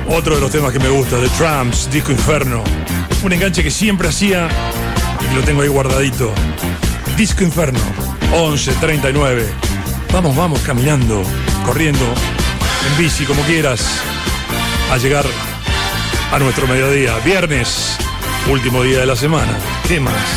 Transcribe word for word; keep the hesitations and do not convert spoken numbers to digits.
Otro de los temas que me gusta, The Tramps, Disco Inferno. Un enganche que siempre hacía y lo tengo ahí guardadito. Disco Inferno, once treinta y nueve. Vamos, vamos, caminando, corriendo, en bici, como quieras, a llegar a nuestro mediodía. Viernes, último día de la semana. ¿Qué más?